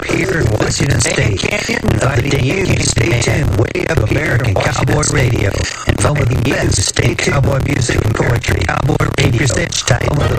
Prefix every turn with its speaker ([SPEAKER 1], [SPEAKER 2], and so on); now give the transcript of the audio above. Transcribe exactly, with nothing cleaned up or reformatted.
[SPEAKER 1] up here in Washington State, inviting you to stay tuned way up American Cowboy Radio, and home of the best state cowboy music and poetry, cowboy radio, tight, home of the